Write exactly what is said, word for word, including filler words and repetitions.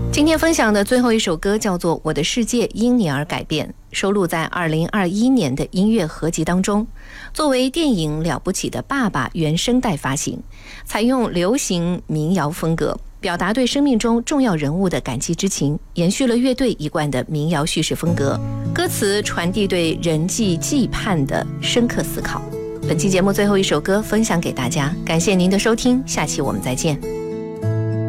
今天分享的最后一首歌叫做《我的世界因你而改变》，收录在二零二一年的音乐合集当中。作为电影《了不起的爸爸》原声带发行，采用流行民谣风格，表达对生命中重要人物的感激之情，延续了乐队一贯的民谣叙事风格，歌词传递对人际羁绊的深刻思考。本期节目最后一首歌分享给大家，感谢您的收听，下期我们再见。